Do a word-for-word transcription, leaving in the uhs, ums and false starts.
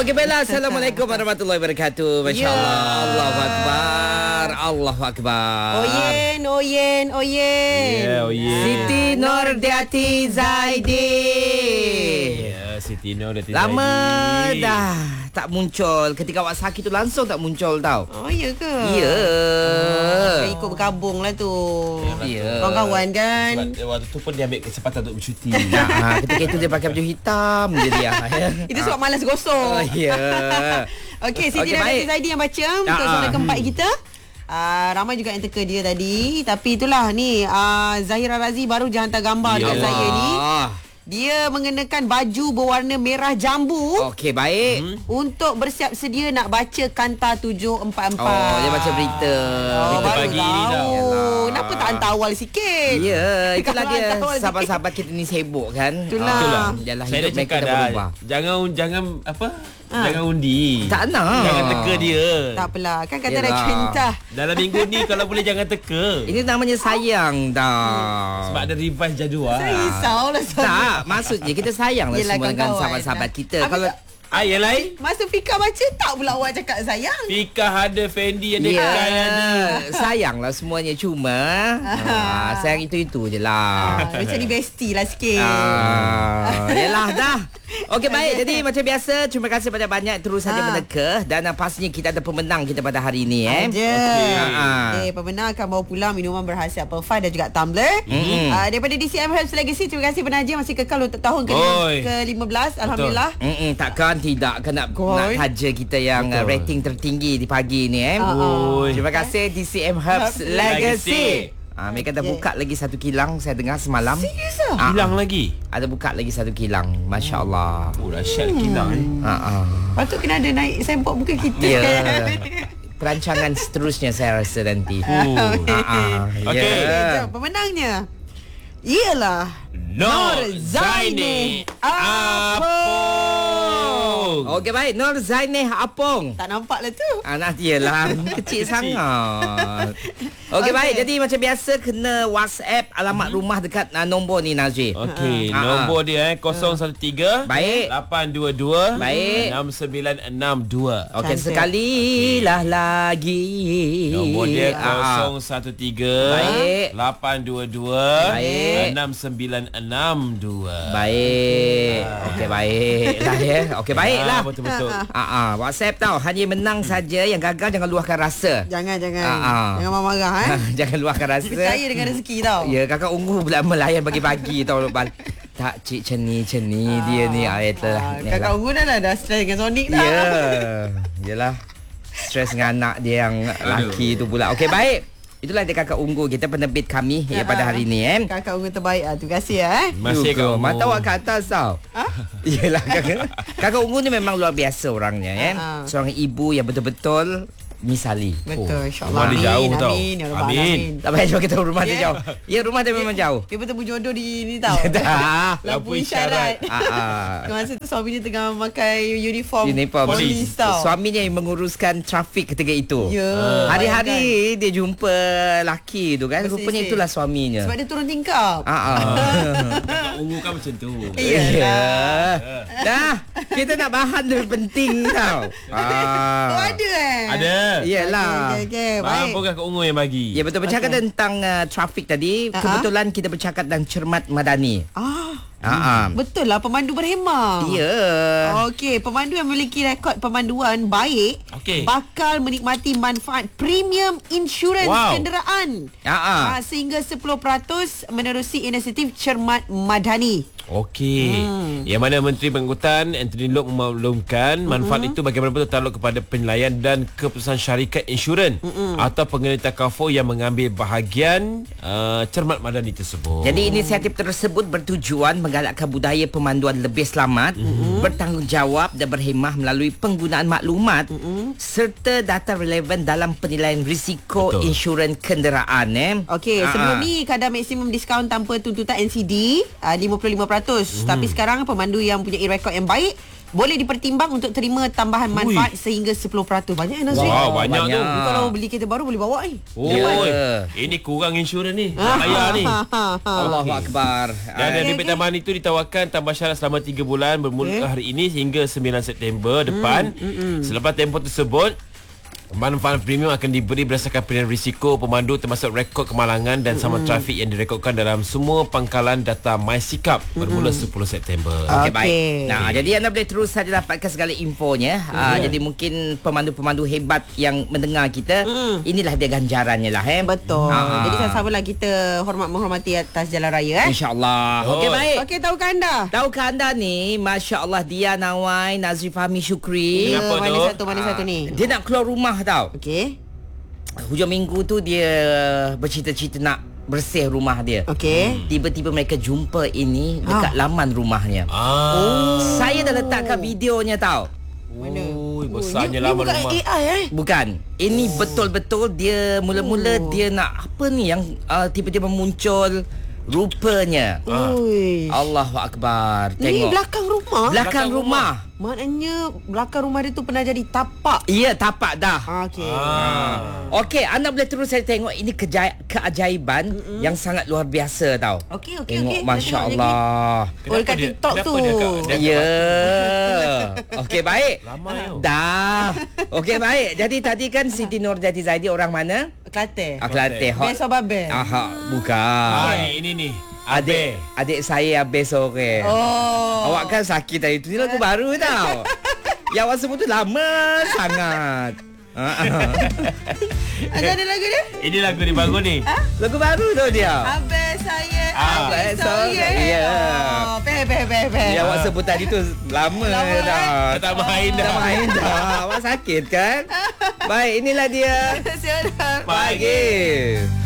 Okey, baiklah. Assalamualaikum warahmatullahi wabarakatuh. Masya-Allah. Ya. Allahu akbar. Allahu akbar. Oyen, oyen, oyen. Ya, oh yeah. Siti Nordiati Zaidi. Ya, Siti Nordiati Zaidi. Lama dah tak muncul. Ketika awak sakit tu langsung tak muncul tau. Oh, ya ke? Ya. Saya ikut berkabung lah tu. Ya. Kawan-kawan kan. Sebab waktu tu pun dia ambil kesempatan untuk bercuti. Ha, ketika itu dia pakai baju hitam je dia. Itu sebab malas gosok. Oh, ya. Okey, Siti Okey, Nordiati baik. Zaidi yang baca untuk Ah, soalan ah. keempat kita. Uh, ramai juga yang teka dia tadi. Tapi itulah ni uh, Zahira Razi baru je hantar gambar Ya dekat Allah. saya ni. Dia mengenakan baju berwarna merah jambu Okey, baik. Hmm. untuk bersiap sedia nak baca Kanta tujuh empat empat. Oh, dia baca berita. Oh, Berita baru pagi ni dah. tahu. Yalah. Kenapa tak hantar awal sikit? Ya, itulah Kalau dia hantar awal sikit. sahabat-sahabat kita ni sibuk kan. Itulah. Ah, Yalah, Saya hidup dah mereka cakap dah dah. berubah. Jangan jangan apa? Ha. Jangan undi. Tak nak. Jangan teka dia. Tak apalah. Kan kata dah Yelah. cinta. Dalam minggu ni kalau boleh jangan teka. Ini namanya sayang dah. Sebab ada revise jadual. Saya risaulah. Tak, maksudnya kita sayang lah Yelah, semua dengan kawan-kawan. sahabat-sahabat kita. Habis Kalau tak- Ah, yang lain? Masa Fika baca tak pula awak cakap sayang. Fika ada, Fendi ada, ya, Kai ada. sayang lah semuanya. Cuma ah, sayang itu-itu je lah. Ah, macam ni bestie lah sikit. Ah, yelah dah. Okey, baik. Jadi macam biasa, terima kasih banyak-banyak terus saja Ah. meneka. Dan ah, pastinya kita ada pemenang kita pada hari ini eh. Aja. Okey. Ah. Okay, pemenang akan bawa pulang minuman berhasiat Perfai dan juga tumbler. Mm-mm. Uh, daripada D C M Herbs Legacy, terima kasih Penaja masih kekal untuk tahun ke Oi. lima belas. Alhamdulillah. Mm-mm, takkan tidak kan nak, Koi. nak haja kita yang uh, Betul. rating tertinggi di pagi ni eh. Ah, Oi. Terima kasih D C M Herbs Herbs Legacy. Legacy. Ah, mereka dah Okay. buka lagi satu kilang saya dengar semalam. Serius ah? Ah, Hilang lagi. Ada buka lagi satu kilang. Masya-Allah. Oh, dahsyat kilang ni. Ha ah. Patut kena ada naik sembok bukan kita. Ya. Perancangan seterusnya saya rasa nanti. Oh. Ha ah. Okey. Ya. Jom, pemenangnya ialah Nur Zaini Apung. Okey, baik. Nur Zaineh Apong. tak nampak lah tu. Anak dia lah kecil sangat. Okey, Okey. baik. Jadi macam biasa kena WhatsApp alamat rumah dekat uh, nombor ni Nazri. Okey, Ah. nombor dia eh kosong satu tiga Baik. lapan dua dua Baik. enam sembilan enam dua. Okey, Cantik. sekalilah lagi. Nombor dia Ah, ah. kosong satu tiga Baik. lapan dua dua Baik. enam sembilan enam dua. Baik. Okey, baiklah ya. Okey, baiklah. Ah, betul-betul. Ah ah, WhatsApp tau. Hanya menang saja, yang gagal jangan luahkan rasa. Jangan, jangan. Ah, ah. Jangan marah-marah eh. Jangan luahkan rasa. Percaya dengan rezeki tau. Ya, kakak Ungu pula melayan pagi-pagi tau. Bal- Tak, cik ceni-ceni dia ni. Ah, itulah. Ah, kakak Ungu dah lah dah stress dengan Sonic dah. Ya. Yalah. Stres dengan anak dia yang lelaki tu pula. Okey, baik. Itulah dia kakak Ungu kita, penerbit kami ya, pada hari ni eh. Kakak Ungu terbaik ah. Terima kasih ah. Eh. Masih Yuh, kau. mata awak ke atas tau. Ha? Yelah, kakak, kakak Ungu ni memang luar biasa orangnya eh. Ha. Seorang ibu yang betul-betul misali. Betul, Oh, insyaAllah. rumah dia jauh tau. Amin, ya Rabbal Amin. Alamin. Tak payah jauh kita rumah dia Ya. jauh. Ya, rumah dia memang jauh. Dia betul berjodoh di ni tau. Dah. Lampu Lampu isyarat. isyarat. Ah, ah. Masa tu suami dia tengah pakai uniform Uniform polis tau. suaminya yang menguruskan trafik ketika itu. Ya. Hari-hari dia jumpa laki tu kan. Bersisih. Rupanya itulah suaminya. Sebab dia turun tingkap. Ah, ah. Kakak Ungu kan macam tu. Ya. Ya. Dah, kita nak bahan lebih penting tau. Oh, Ah. ada eh? Ada. Yalah. Okey, okey, Faham baik. pun Kakak Ungu yang bagi. Ya, betul, bercakap Okey. tentang uh, trafik tadi. Ah, Kebetulan kita bercakap tentang cermat madani. Ah, Ah, ah. betul lah pemandu berhemah. Ya. Okey, pemandu yang memiliki rekod pemanduan baik Okey. bakal menikmati manfaat premium insurans Wow. kenderaan. Ah, ah. Ah, sehingga sepuluh peratus menerusi inisiatif Cermat Madani. Okey. Hmm. Yang mana Menteri Pengangkutan Anthony Loke memaklumkan manfaat itu bagaimanapun tertakluk kepada penilaian dan keputusan syarikat insurans atau pengguna takaful yang mengambil bahagian uh, cermat madani tersebut. Jadi inisiatif tersebut bertujuan menggalakkan budaya pemanduan lebih selamat, mm-hmm. bertanggungjawab dan berhemah melalui penggunaan maklumat mm-hmm. serta data relevan dalam penilaian risiko Betul. insurans kenderaan eh. Okey, Ah, sebelum ah. ni kadar maksimum diskaun tanpa tuntutan N C D uh, lima puluh lima peratus. Hmm. Tapi sekarang pemandu yang punya rekod yang baik boleh dipertimbang untuk terima tambahan manfaat Ui. sehingga sepuluh peratus. Banyak Nazri. Wow, banyak, banyak. tu. Ni kalau beli kereta baru boleh bawa ni. Oh, Ya. ini kurang insurans ni. Ayah ni. Allahu Akbar. Dan Ah, debit tambahan itu ditawarkan tambah syarat selama tiga bulan bermula Okay. hari ini hingga sembilan September depan. Hmm, Selepas tempoh tersebut, manfaat premium akan diberi berdasarkan pilihan risiko pemandu termasuk rekod kemalangan dan sama mm. trafik yang direkodkan dalam semua pangkalan data MySikap bermula mm. sepuluh September. Okey, Okey. baik. Nah, jadi anda boleh terus saja dapatkan segala infonya. Mm. Uh, jadi mungkin pemandu-pemandu hebat yang mendengar kita, mm. inilah dia ganjarannya lah. Eh? Betul. Ah. Jadi sama-samalah kita hormat menghormati atas jalan raya. Eh? InsyaAllah. Oh. Okey, baik. Okey, tahukah anda? Tahukah anda ni, Masya Allah, Dia Nawai, Nazri Fahmi Syukri. Ya, Kenapa mana tu? satu, mana Ah, satu ni? Dia nak keluar rumah tau. Okey. Hujung minggu tu dia bercita-cita nak bersih rumah dia. Okey. Tiba-tiba mereka jumpa ini dekat Ah. laman rumahnya. Ah. Saya dah letakkan videonya tau. Mana? Ui, Oh, besarnya ni- ni laman bukan rumah. A I eh? Bukan. Ini betul-betul dia mula-mula Oh. dia nak apa ni yang uh, tiba-tiba muncul rupanya. Ah. Ui. Allahu Akbar. Ni Tengok. belakang rumah? Belakang Belakang rumah. Maknanya belakang rumah dia tu pernah jadi tapak. Ya, tapak dah. Ah, okey. Ah. Okey, anda boleh terus saya tengok ini keja- keajaiban Mm-mm. yang sangat luar biasa tau. Okey, okey, Tengok, okey. Masya Kita tengok Allah. Oh, dekat dia- TikTok kenapa tu. dia kat- dia- Ya. Okey, baik. Lama tu. Dah. Okey, baik. Jadi tadi kan Siti Nurjati Zaidi orang mana? Kelantan. Ah, Kelantan. Hot. Best of Babel. Aha, bukan. Ah, ini ni. Adik adik saya habis sore. Oh. Awak kan sakit tadi tu. Ni lagu baru tau. Yang awak sebut tu lama sangat. Ah, ah. Ada ada lagu dia? Ini lagu ni bagus ni. Lagu baru tu dia. Abang saya. Ah. Abang Abang saya. saya. Ya. Oh, pe pe pe pe. Yang awak sebut tadi tu lama, Lama, dah. Tak main dah. Tak main dah. Awak sakit kan? Baik, inilah dia. Siapa? Pagi.